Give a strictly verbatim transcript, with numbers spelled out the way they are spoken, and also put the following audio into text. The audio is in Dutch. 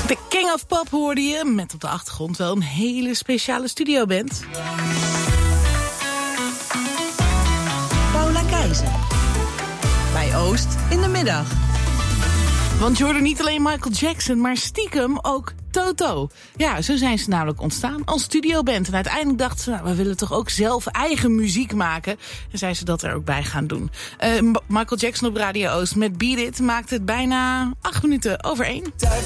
De King of Pop hoorde je, met op de achtergrond wel een hele speciale studioband. Paula Keizer. Bij Oost in de middag. Want je hoorde niet alleen Michael Jackson, maar stiekem ook Toto. Ja, zo zijn ze namelijk ontstaan als studioband. En uiteindelijk dachten ze, nou, we willen toch ook zelf eigen muziek maken. En zijn ze dat er ook bij gaan doen. Uh, Michael Jackson op Radio Oost met Beat It maakte het bijna acht minuten over één. Tijd